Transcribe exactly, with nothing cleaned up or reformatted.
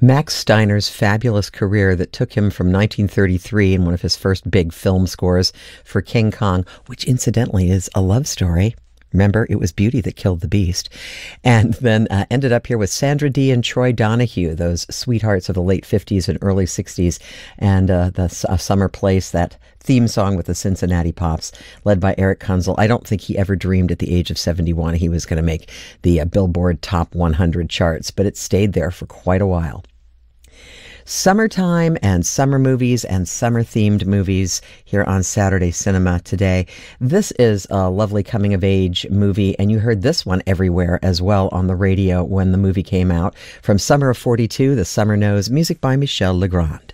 Max Steiner's fabulous career that took him from nineteen thirty-three in one of his first big film scores for King Kong, which incidentally is a love story. Remember, it was Beauty that killed the Beast. And then uh, ended up here with Sandra Dee and Troy Donahue, those sweethearts of the late fifties and early sixties, and uh, the uh, Summer Place, that theme song with the Cincinnati Pops, led by Eric Kunzel. I don't think he ever dreamed at the age of seventy-one he was going to make the uh, Billboard Top one hundred charts, but it stayed there for quite a while. Summertime and summer movies and summer-themed movies here on Saturday Cinema today. This is a lovely coming-of-age movie, and you heard this one everywhere as well on the radio when the movie came out. From Summer of forty-two, The Summer Knows, music by Michel Legrand.